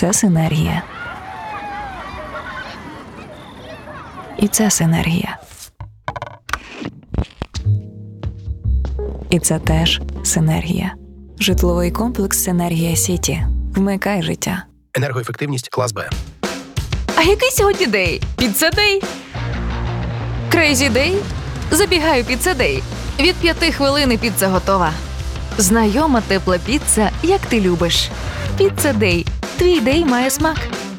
Це синергія. І це синергія. І це теж синергія. Житловий комплекс «Синергія Сіті». Вмикай життя. Енергоефективність клас Б. А який сьогодні день? Піцца-дей? Крейзі-дей? Забігаю піцца-дей. Від 5 хвилин і піца готова. Знайома тепла піца, як ти любиш. Піцца-дей. Твій дей має смак.